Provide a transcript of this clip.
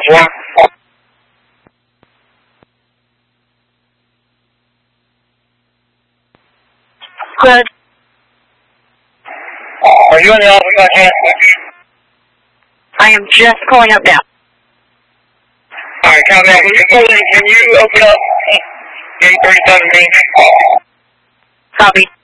4. Good. Are you in the office by chance? I am just pulling up now. Alright, copy that. When you pull in, can you open up gate 37B? Copy.